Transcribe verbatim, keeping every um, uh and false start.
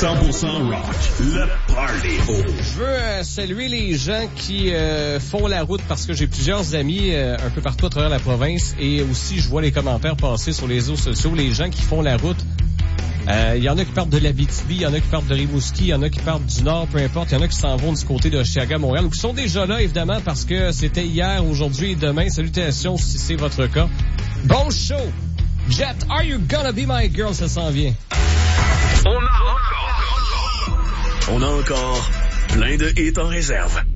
cent pour cent rock. Le Party Hour. Je veux euh, saluer les gens qui euh, font la route parce que j'ai plusieurs amis euh, un peu partout à travers la province et aussi je vois les commentaires passer sur les réseaux sociaux, les gens qui font la route. Il euh, y en a qui partent de l'Abitibi, il y en a qui partent de Rimouski, il y en a qui partent du Nord, peu importe. Il y en a qui s'en vont du côté de Chiaga, Montréal, ou qui sont déjà là, évidemment, parce que c'était hier, aujourd'hui et demain. Salutations si c'est votre cas. Bon show! Jet, Are You Gonna Be My Girl, ça s'en vient. On a encore... On a encore plein de hits en réserve.